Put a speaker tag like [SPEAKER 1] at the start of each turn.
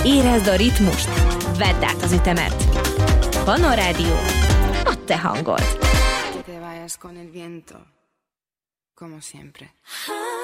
[SPEAKER 1] Érezd a ritmust, vedd át az ütemet. Panorádió, a te hangod.
[SPEAKER 2] Que te vayas con el viento, como siempre.